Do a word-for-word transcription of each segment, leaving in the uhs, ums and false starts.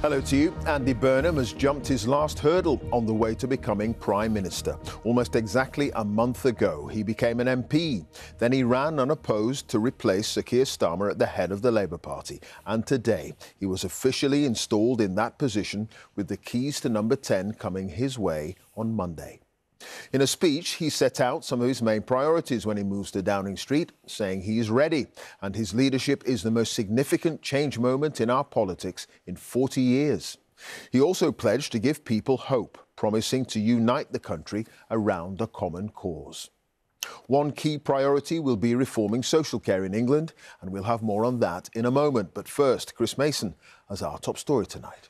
Hello to you. Andy Burnham has jumped his last hurdle on the way to becoming Prime Minister. Almost exactly a month ago, he became an M P. Then he ran unopposed to replace Sir Keir Starmer at the head of the Labour Party. And today, he was officially installed in that position, with the keys to number ten coming his way on Monday. In a speech, he set out some of his main priorities when he moves to Downing Street, saying he is ready and his leadership is the most significant change moment in our politics in forty years. He also pledged to give people hope, promising to unite the country around a common cause. One key priority will be reforming social care in England, and we'll have more on that in a moment. But first, Chris Mason has our top story tonight.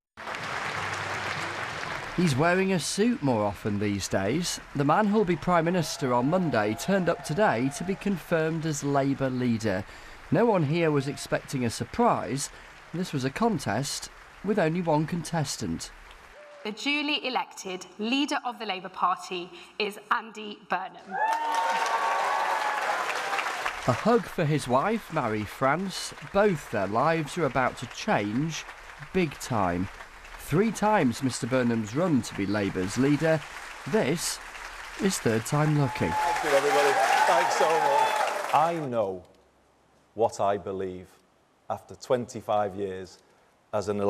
He's wearing a suit more often these days. The man who'll be Prime Minister on Monday turned up today to be confirmed as Labour leader. No one here was expecting a surprise. This was a contest with only one contestant. The duly elected leader of the Labour Party is Andy Burnham. A hug for his wife, Marie-France. Both their lives are about to change big time. Three times Mr Burnham's run to be Labour's leader. This is third time lucky. Thank you, everybody. Thanks so much. I know what I believe after twenty-five years as an